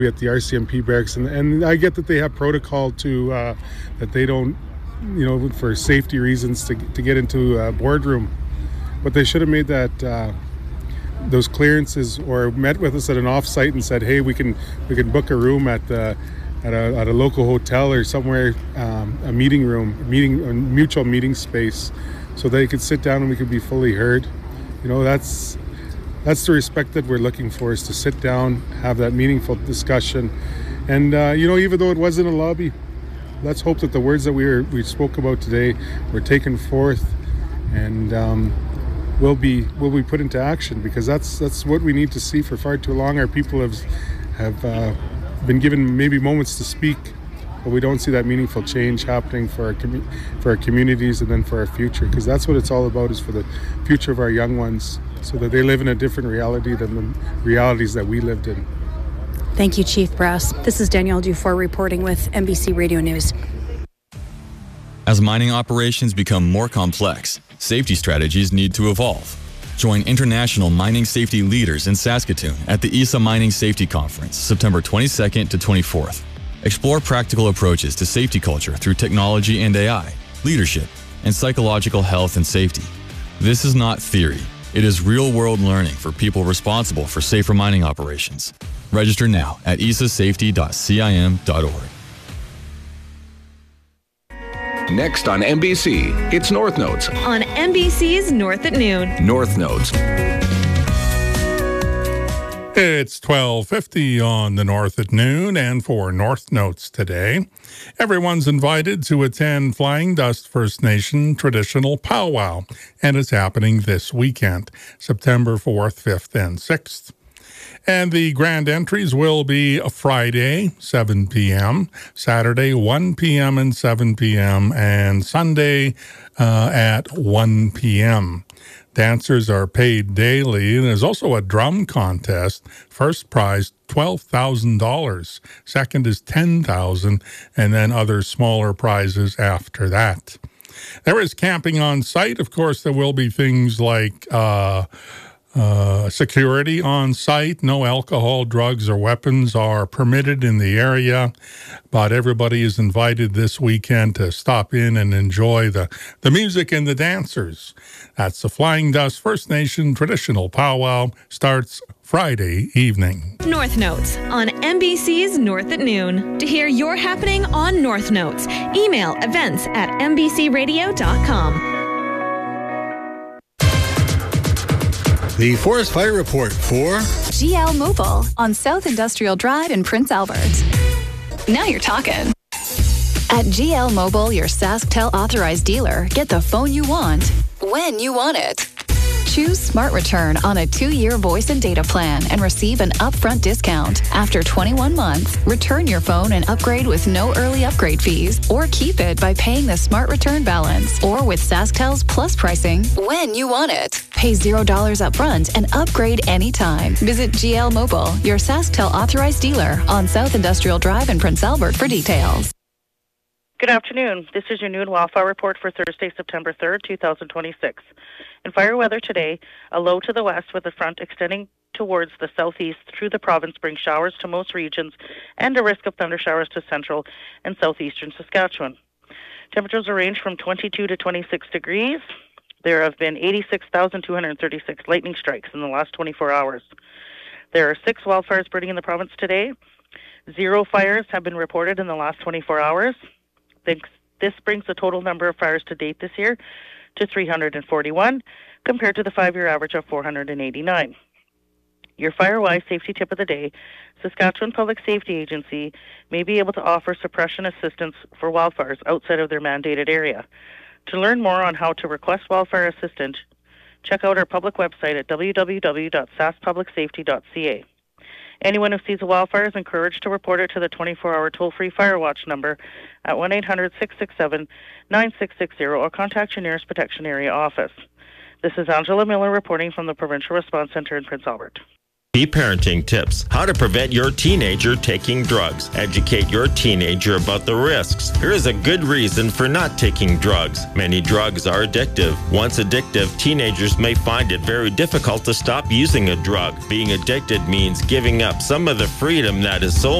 at the RCMP barracks, and I get that they have protocol to that they don't, for safety reasons to get into a boardroom, but they should have made that those clearances or met with us at an off-site and said, hey, we can book a room at a local hotel or somewhere, a mutual meeting space, so they could sit down and we could be fully heard. That's the respect that we're looking for, is to sit down, have that meaningful discussion. And, even though it wasn't a lobby, let's hope that the words that we spoke about today were taken forth and will be put into action, because that's what we need to see. For far too long, our people have been given maybe moments to speak, but we don't see that meaningful change happening for our communities and then for our future, because that's what it's all about, is for the future of our young ones, so that they live in a different reality than the realities that we lived in. Thank you, Chief Brass. This is Danielle Dufour reporting with NBC Radio News. As mining operations become more complex, safety strategies need to evolve. Join international mining safety leaders in Saskatoon at the ESA Mining Safety Conference, September 22nd to 24th. Explore practical approaches to safety culture through technology and AI, leadership, and psychological health and safety. This is not theory. It is real-world learning for people responsible for safer mining operations. Register now at esasafety.cim.org. Next on NBC, it's North Notes. On NBC's North at Noon. North Notes. It's 12:50 on the North at Noon, and for North Notes today, everyone's invited to attend Flying Dust First Nation Traditional Powwow, and it's happening this weekend, September 4th, 5th, and 6th. And the grand entries will be Friday, 7 p.m., Saturday, 1 p.m. and 7 p.m., and Sunday at 1 p.m. Dancers are paid daily, and there's also a drum contest. First prize, $12,000. Second is $10,000, and then other smaller prizes after that. There is camping on site. Of course, there will be things like security on site. No alcohol, drugs, or weapons are permitted in the area, but everybody is invited this weekend to stop in and enjoy the music and the dancers. That's the Flying Dust First Nation Traditional Powwow. Starts Friday evening. North Notes on NBC's North at Noon. To hear your happening on North Notes, email events@nbcradio.com. The Forest Fire Report for GL Mobile on South Industrial Drive in Prince Albert. Now you're talking. At GL Mobile, your SaskTel authorized dealer, get the phone you want when you want it. Choose Smart Return on a 2-year voice and data plan and receive an upfront discount. After 21 months, return your phone and upgrade with no early upgrade fees, or keep it by paying the Smart Return balance, or with SaskTel's Plus pricing when you want it. Pay $0 upfront and upgrade anytime. Visit GL Mobile, your SaskTel authorized dealer, on South Industrial Drive in Prince Albert for details. Good afternoon. This is your noon wildfire report for Thursday, September 3rd, 2026. In fire weather today, a low to the west with a front extending towards the southeast through the province brings showers to most regions and a risk of thunder showers to central and southeastern Saskatchewan. Temperatures will range from 22 to 26 degrees. There have been 86,236 lightning strikes in the last 24 hours. There are 6 wildfires burning in the province today. 0 fires have been reported in the last 24 hours. This brings the total number of fires to date this year to 341, compared to the 5-year average of 489. Your Firewise safety tip of the day: Saskatchewan Public Safety Agency may be able to offer suppression assistance for wildfires outside of their mandated area. To learn more on how to request wildfire assistance, check out our public website at www.saskpublicsafety.ca. Anyone who sees a wildfire is encouraged to report it to the 24-hour toll-free Fire Watch number at 1-800-667-9660 or contact your nearest protection area office. This is Angela Miller reporting from the Provincial Response Centre in Prince Albert. Key parenting tips. How to prevent your teenager taking drugs. Educate your teenager about the risks. Here is a good reason for not taking drugs. Many drugs are addictive. Once addictive, teenagers may find it very difficult to stop using a drug. Being addicted means giving up some of the freedom that is so